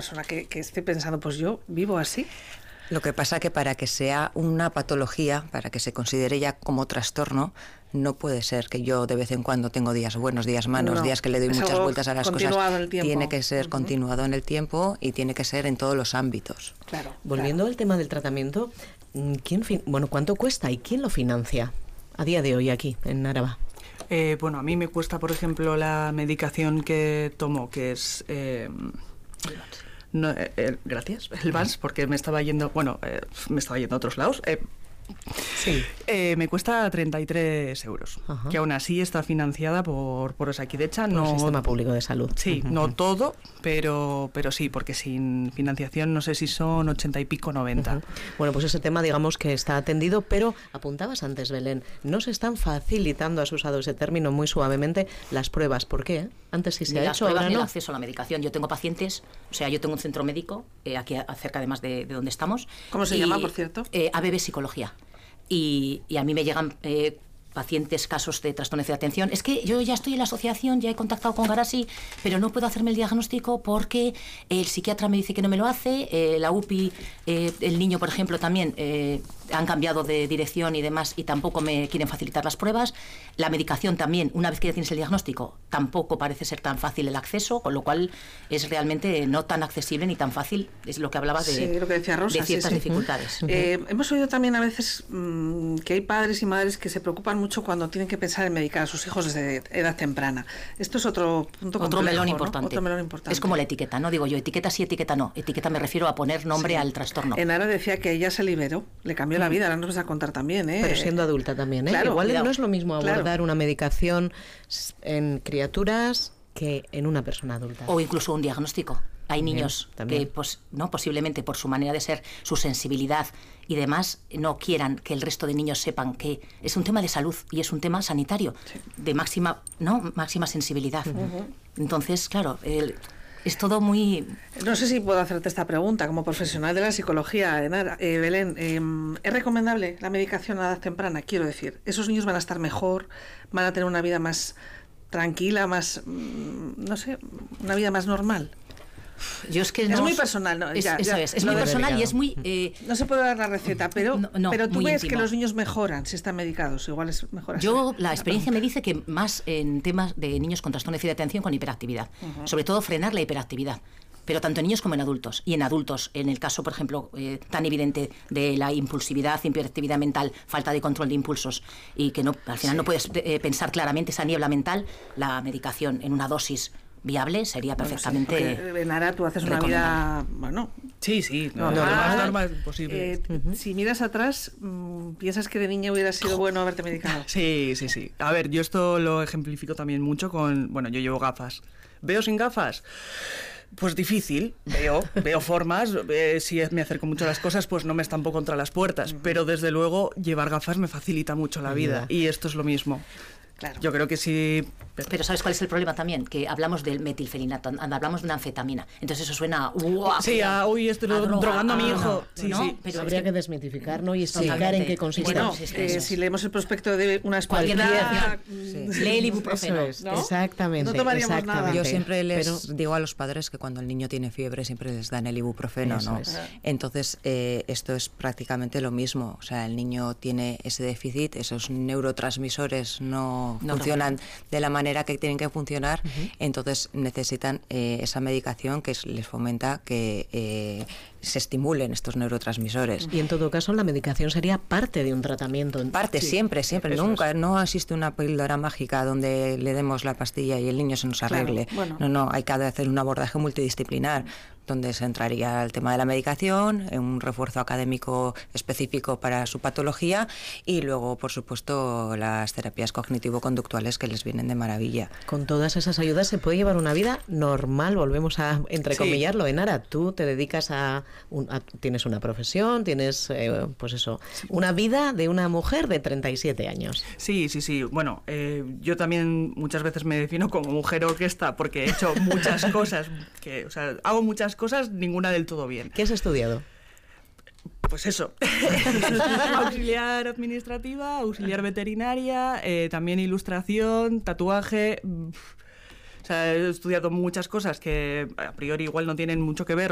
persona que esté pensando, pues yo vivo así. Lo que pasa que para que sea una patología, para que se considere ya como trastorno, no puede ser que yo de vez en cuando tengo días buenos, días malos, días que le doy muchas vueltas a las cosas. Tiene que ser continuado en el tiempo y tiene que ser en todos los ámbitos. Claro. Volviendo al tema del tratamiento, ¿cuánto cuesta y quién lo financia a día de hoy aquí en Araba? Bueno, a mí me cuesta, por ejemplo, la medicación que tomo, que es... gracias, el VANS, porque me estaba yendo a otros lados. Sí. Me cuesta 33 euros, que aún así está financiada por Osakidetza. Por el Sistema Público de Salud. Sí, no todo, pero sí, porque sin financiación no sé si son 80 y pico, 90. Bueno, pues ese tema digamos que está atendido, pero apuntabas antes, Belén, no se están facilitando, has usado ese término muy suavemente, las pruebas. ¿Por qué? Antes sí se ha hecho, ahora no. El acceso a la medicación. Yo tengo pacientes, yo tengo un centro médico aquí cerca además de donde estamos. ¿Cómo se llama, por cierto? ABB Psicología. Y a mí me llegan pacientes, casos de trastorno de atención. Es que yo ya estoy en la asociación, ya he contactado con Garasi, pero no puedo hacerme el diagnóstico porque el psiquiatra me dice que no me lo hace, la UPI, el niño, por ejemplo, también han cambiado de dirección y demás y tampoco me quieren facilitar las pruebas. La medicación también, una vez que ya tienes el diagnóstico, tampoco parece ser tan fácil el acceso, con lo cual es realmente no tan accesible ni tan fácil, es lo que hablaba de, lo que decía Rosa, de ciertas dificultades. Hemos oído también a veces que hay padres y madres que se preocupan mucho cuando tienen que pensar en medicar a sus hijos desde edad temprana. Esto es otro punto complejo, otro melón ¿no? importante. Otro melón importante. Es como la etiqueta, no digo yo, etiqueta sí, etiqueta no. Etiqueta me refiero a poner nombre al trastorno. Enara decía que ella se liberó, le cambió la vida, ahora nos vas a contar también, ¿eh? Pero siendo adulta también, ¿eh? Claro, igual cuidado. No es lo mismo abordar una medicación en criaturas que en una persona adulta. O incluso un diagnóstico. Hay niños también. que posiblemente por su manera de ser, su sensibilidad y demás, no quieran que el resto de niños sepan que es un tema de salud y es un tema sanitario, de máxima sensibilidad. Entonces, claro, es todo muy... No sé si puedo hacerte esta pregunta como profesional de la psicología, Enara. Belén, ¿es recomendable la medicación a edad temprana? Quiero decir, ¿esos niños van a estar mejor, van a tener una vida más tranquila, más, no sé, una vida más normal? Yo es que es muy personal, ¿no? Es muy personal y es muy... no se puede dar la receta, pero tú ves íntimo. Que los niños mejoran si están medicados, igual es mejor así. La experiencia me dice que más en temas de niños con trastorno de déficit de atención con hiperactividad, sobre todo frenar la hiperactividad. Pero tanto en niños como en adultos. Y en adultos, en el caso, por ejemplo, tan evidente de la impulsividad, hiperactividad mental, falta de control de impulsos, y que al final no puedes pensar claramente esa niebla mental, la medicación en una dosis viable sería perfectamente... Enara, tú haces una vida, Sí, lo más normal posible. Si miras atrás, ¿piensas que de niña hubiera sido bueno haberte medicado? Sí. A ver, yo esto lo ejemplifico también mucho con... Bueno, yo llevo gafas. ¿Veo sin gafas? Pues difícil, veo formas, si me acerco mucho a las cosas, pues no me estampo contra las puertas, pero desde luego llevar gafas me facilita mucho la vida, y esto es lo mismo. Claro. Yo creo que sí. Pero ¿sabes cuál es el problema también? Que hablamos del metilfelinato, hablamos de una anfetamina. Entonces eso suena... Uy, estoy drogando a mi hijo. Pero habría que desmitificar, ¿no? Y explicar en qué consiste. Bueno, si leemos el prospecto de una aspirina, lee el ibuprofeno. ¿no? Exactamente. No tomaríamos nada. Yo siempre les digo a los padres que cuando el niño tiene fiebre siempre les dan el ibuprofeno, ¿no? Entonces, esto es prácticamente lo mismo. O sea, el niño tiene ese déficit, esos neurotransmisores no funcionan de la manera que tienen que funcionar, entonces necesitan esa medicación que les fomenta que se estimulen estos neurotransmisores. Y en todo caso la medicación sería parte de un tratamiento. Siempre, nunca, no existe una píldora mágica donde le demos la pastilla y el niño se nos arregle. Claro, bueno. No, hay que hacer un abordaje multidisciplinar donde se entraría el tema de la medicación, un refuerzo académico específico para su patología y luego, por supuesto, las terapias cognitivo-conductuales que les vienen de maravilla. Con todas esas ayudas se puede llevar una vida normal, volvemos a entrecomillarlo. Enara, tú te dedicas tienes una profesión, tienes, una vida de una mujer de 37 años. Sí. Bueno, yo también muchas veces me defino como mujer orquesta porque he hecho muchas cosas, hago muchas cosas, ninguna del todo bien. ¿Qué has estudiado? Pues eso, auxiliar administrativa, auxiliar veterinaria, también ilustración, tatuaje... he estudiado muchas cosas que a priori igual no tienen mucho que ver